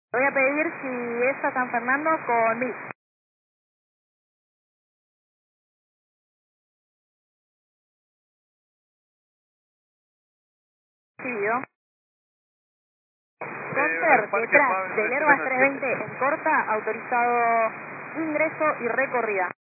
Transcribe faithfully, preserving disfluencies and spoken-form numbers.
Voy a pedir si es a San Fernando con mil. Sí, yo. Conter, detrás del Airbus trescientos veinte en corta, autorizado ingreso y recorrida.